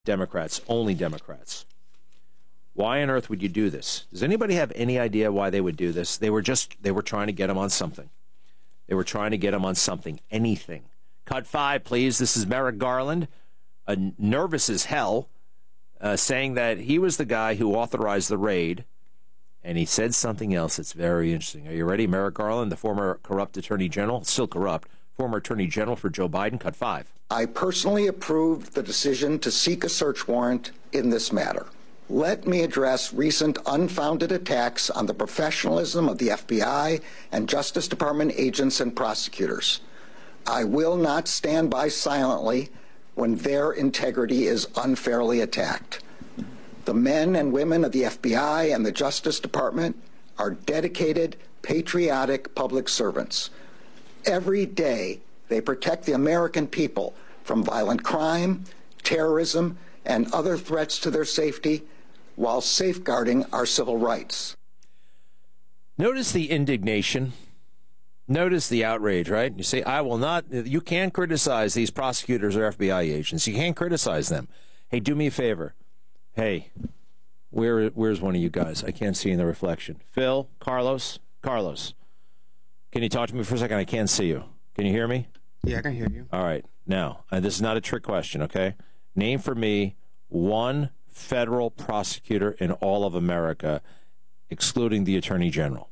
Democrats, only Democrats. Why on earth would you do this? Does anybody have any idea why they would do this? They were trying to get him on something. They were trying to get him on something, anything. Cut 5, please. This is Merrick Garland, nervous as hell, saying that he was the guy who authorized the raid, and he said something else that's very interesting. Are you ready? Merrick Garland, the former corrupt attorney general, still corrupt, former attorney general for Joe Biden. Cut 5. I personally approved the decision to seek a search warrant in this matter. Let me address recent unfounded attacks on the professionalism of the FBI and Justice Department agents and prosecutors. I will not stand by silently when their integrity is unfairly attacked. The men and women of the FBI and the Justice Department are dedicated, patriotic public servants. Every day, they protect the American people from violent crime, terrorism, and other threats to their safety while safeguarding our civil rights. Notice the indignation. Notice the outrage, right? You say, I will not, you can't criticize these prosecutors or FBI agents. You can't criticize them. Hey, do me a favor. Hey, where's one of you guys? I can't see in the reflection. Phil, Carlos, can you talk to me for a second? I can't see you. Can you hear me? Yeah, I can hear you. All right. Now, this is not a trick question, okay? Name for me one federal prosecutor in all of America, excluding the Attorney General.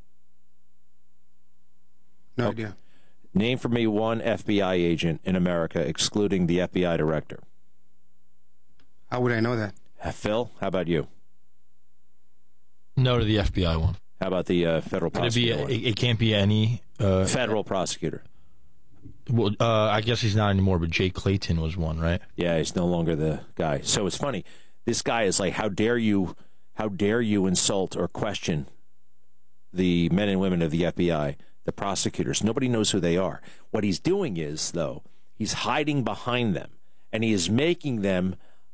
No idea. Name for me one FBI agent in America, excluding the FBI director. How would I know that? Phil, how about you? No to the FBI one. How about the federal prosecutor? It can't be any federal prosecutor. Well, I guess he's not anymore, but Jay Clayton was one, right? Yeah, he's no longer the guy. So it's funny. This guy is like, how dare you insult or question the men and women of the FBI, the prosecutors. Nobody knows who they are. What he's doing is, though, he's hiding behind them, and he is making them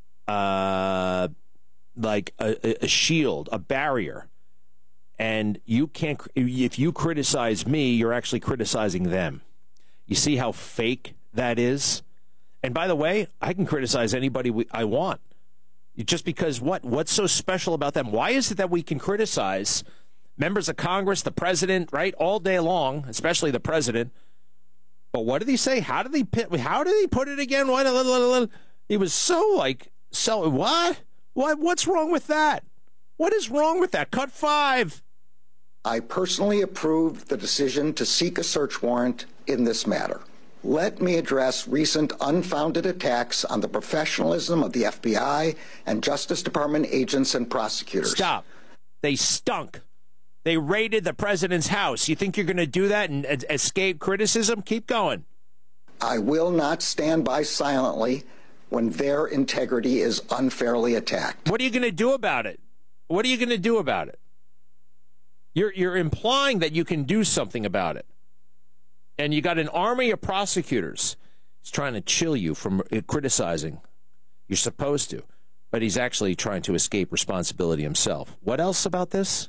like a shield, a barrier. And you can't, if you criticize me, you're actually criticizing them. You see how fake that is? And by the way, I can criticize anybody I want. Just because what's so special about them? Why is it that we can criticize members of Congress, the president, right, all day long, especially the president? But what did he say? How did he put it again? He was so what? What's wrong with that? What is wrong with that? Cut 5. I personally approved the decision to seek a search warrant in this matter. Let me address recent unfounded attacks on the professionalism of the FBI and Justice Department agents and prosecutors. Stop. They stunk. They raided the president's house. You think you're going to do that and escape criticism? Keep going. I will not stand by silently when their integrity is unfairly attacked. What are you going to do about it? What are you going to do about it? You're implying that you can do something about it. And you got an army of prosecutors. He's trying to chill you from criticizing. You're supposed to. But he's actually trying to escape responsibility himself. What else about this?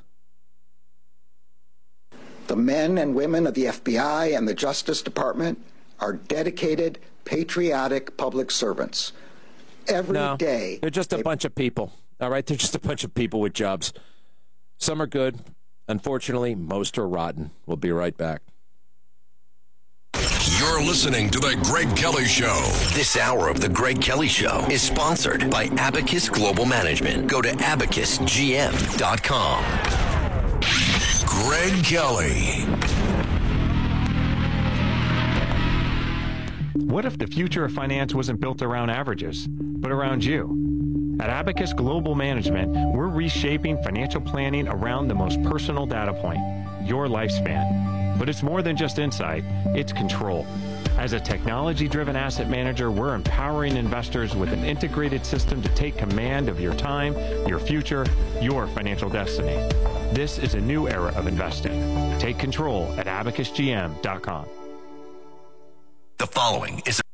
The men and women of the FBI and the Justice Department are dedicated, patriotic public servants. Every day. They're just a bunch of people. All right? They're just a bunch of people with jobs. Some are good. Unfortunately, most are rotten. We'll be right back. You're listening to The Greg Kelly Show. This hour of The Greg Kelly Show is sponsored by Abacus Global Management. Go to abacusgm.com. Greg Kelly. What if the future of finance wasn't built around averages, but around you? At Abacus Global Management, we're reshaping financial planning around the most personal data point, your lifespan. But it's more than just insight, it's control. As a technology-driven asset manager, we're empowering investors with an integrated system to take command of your time, your future, your financial destiny. This is a new era of investing. Take control at abacusgm.com. The following is